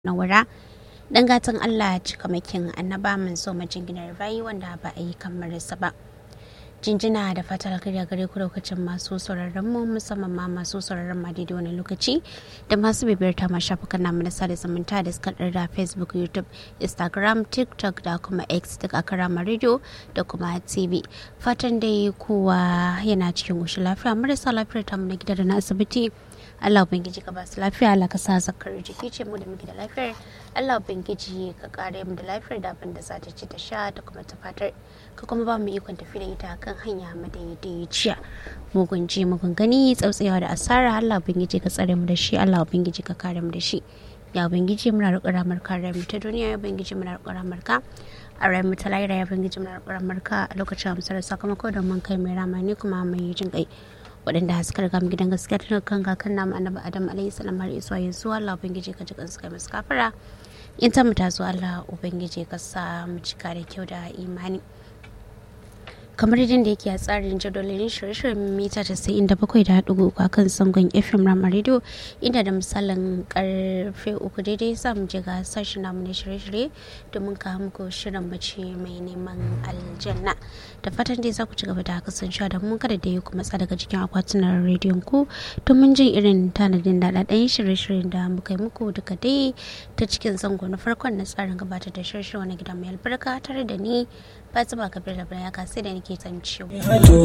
nawara dan gatan Allah cikamakin annaba mun so majinginar bayi wanda ba a yi kamar sa ba. Jinjina da fatar gare ku lokacin masu sauraron mu musamman ma masu sauraron ma daidai wani lokaci da masu bibiyar ta ma shafukan namu na sada zumunta da suka da Facebook, YouTube, Instagram, TikTok da kuma X da Karama Radio da kuma TV. Fatan dai kowa yana cikin ƙoshin lafiya, marasa lafiyar ta mu na gida da na asibiti. Allah ubangiji ka ba su lafiya, Allah ka sa zakar jiki ce mu da muke da lafiyar. Allah ubangiji ka kare mu da lafiyar da abin da za ta ci ta sha da kuma ta fatar ka kuma ba mu ikon tafi da ita kan hanya madaidaiciya. Mugun ji mugun gani tsautsayawa da asara, Allah ubangiji ka tsare mu da shi, Allah ubangiji ka kare mu da shi. Ya ubangiji muna roƙon ramar kare mu ta duniya, ya ubangiji muna roƙon ramar ka a rai mu ta lahira, ya ubangiji muna roƙon ramar ka a lokacin amsar sakamako da mun kai mai rama ne kuma mai jin kai. Waɗanda haskar gam gidan gaskiya tun kan kakan namu annabi Adam alaihi salam har zuwa yanzu, Allah ubangiji ka ji kansu kai masu kafara in ta mu tazo, Allah ubangiji ka sa mu cika da kyau da imani kamar yadda yake a tsarin jadawalin shirye-shiryen mita 97.3 a kan sangon FM Rama Radio, inda da misalin karfe 3 daidai za mu je ga sashen namu na shirye-shirye domin kawo muku shirin mace mai neman aljanna. Da fatan dai za ku ci gaba da kasancewa da mun kada da yi kuma daga cikin akwatunan rediyon ku domin jin irin tanadin daɗaɗɗen shirye-shiryen da muka yi muku duka dai ta cikin zango na farkon na tsarin gabatar da shirye-shiryen wani gidan mai albarka tare da ni Fatima Kabir da Bayaka sai da nake tsancewa.